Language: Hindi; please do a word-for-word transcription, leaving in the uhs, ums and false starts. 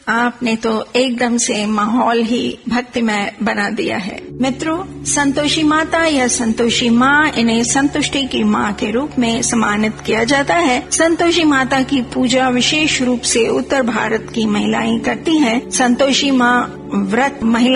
आपने तो एकदम से माहौल ही भक्तिमय बना दिया है। मित्रों, संतोषी माता या संतोषी माँ, इन्हें संतुष्टि की माँ के रूप में सम्मानित किया जाता है। संतोषी माता की पूजा विशेष रूप से उत्तर भारत की महिलाएं करती हैं। संतोषी माँ व्रत महिला